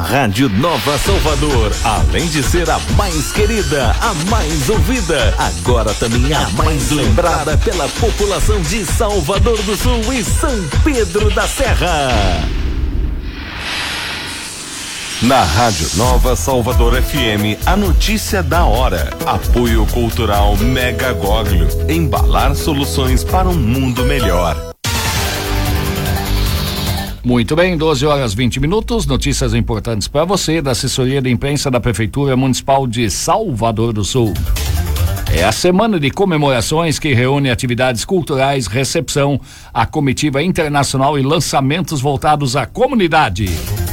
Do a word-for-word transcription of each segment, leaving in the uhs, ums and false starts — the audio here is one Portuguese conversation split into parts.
Rádio Nova Salvador, além de ser a mais querida, a mais ouvida, agora também a mais lembrada pela população de Salvador do Sul e São Pedro da Serra. Na Rádio Nova Salvador F M, a notícia da hora. Apoio cultural Mega Goglio. Embalar soluções para um mundo melhor. Muito bem, doze horas vinte minutos, notícias importantes para você da assessoria de imprensa da Prefeitura Municipal de Salvador do Sul. É a semana de comemorações que reúne atividades culturais, recepção, a comitiva internacional e lançamentos voltados à comunidade.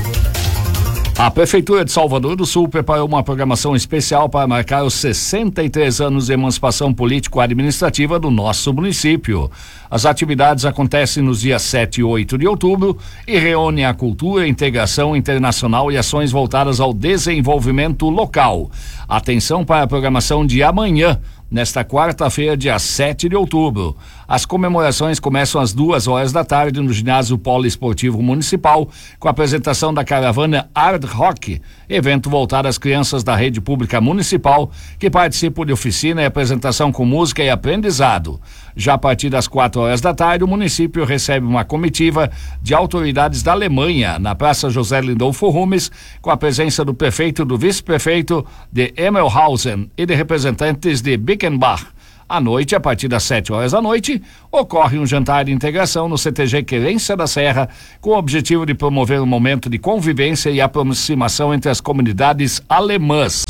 A Prefeitura de Salvador do Sul preparou uma programação especial para marcar os sessenta e três anos de emancipação político-administrativa do nosso município. As atividades acontecem nos dias sete e oito de outubro e reúnem a cultura, integração internacional e ações voltadas ao desenvolvimento local. Atenção para a programação de amanhã, nesta quarta-feira, dia sete de outubro. As comemorações começam às duas horas da tarde no ginásio poliesportivo municipal, com a apresentação da caravana Hard Rock, evento voltado às crianças da rede pública municipal, que participam de oficina e apresentação com música e aprendizado. Já a partir das quatro horas da tarde, o município recebe uma comitiva de autoridades da Alemanha, na Praça José Lindolfo Rumes, com a presença do prefeito e do vice-prefeito de Emmelhausen e de representantes de Bickenbach. À noite, a partir das sete horas da noite, ocorre um jantar de integração no C T G Querência da Serra, com o objetivo de promover um momento de convivência e aproximação entre as comunidades alemãs.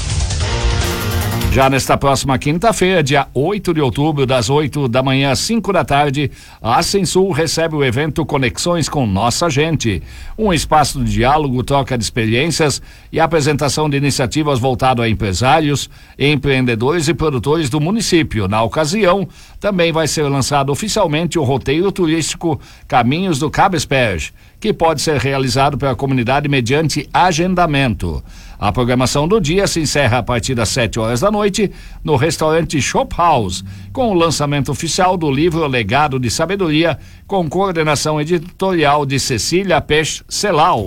Já nesta próxima quinta-feira, dia oito de outubro, das oito da manhã às cinco da tarde, a Ascensul recebe o evento Conexões com Nossa Gente, um espaço de diálogo, troca de experiências e apresentação de iniciativas voltado a empresários, empreendedores e produtores do município. Na ocasião, também vai ser lançado oficialmente o roteiro turístico Caminhos do Cabesperge, que pode ser realizado pela comunidade mediante agendamento. A programação do dia se encerra a partir das sete horas da noite no restaurante Shop House, com o lançamento oficial do livro Legado de Sabedoria, com coordenação editorial de Cecília Peixe Celal.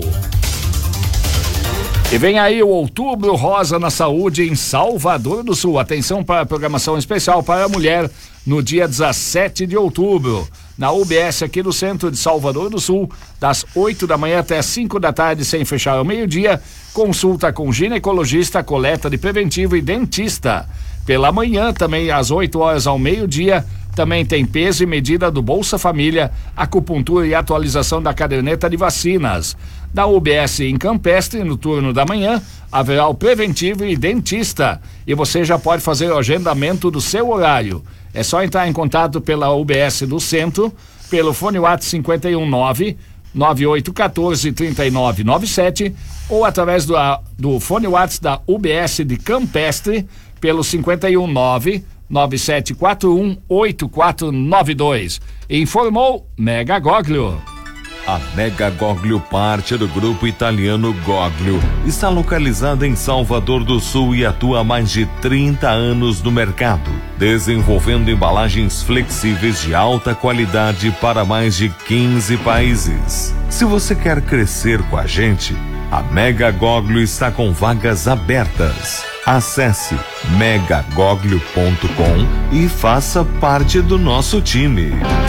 E vem aí o Outubro Rosa na Saúde em Salvador do Sul. Atenção para a programação especial para a mulher no dia dezessete de outubro, na U B S aqui do centro de Salvador do Sul, das oito da manhã até as cinco da tarde, sem fechar ao meio-dia, consulta com ginecologista, coleta de preventivo e dentista. Pela manhã, também às oito horas ao meio-dia, também tem peso e medida do Bolsa Família, acupuntura e atualização da caderneta de vacinas. Da U B S em Campestre, no turno da manhã, haverá o preventivo e dentista. E você já pode fazer o agendamento do seu horário. É só entrar em contato pela U B S do Centro, pelo fone WhatsApp cinquenta e um nove, nove oito um quatro, três nove nove sete ou através do, do fone WhatsApp da U B S de Campestre, pelo cinquenta e um nove, nove sete quatro um, oito quatro nove dois. Informou Mega Goglio. A Mega Goglio, parte do grupo italiano Goglio, está localizada em Salvador do Sul e atua há mais de trinta anos no mercado, desenvolvendo embalagens flexíveis de alta qualidade para mais de quinze países. Se você quer crescer com a gente, a Mega Goglio está com vagas abertas. Acesse mega goglio ponto com e faça parte do nosso time.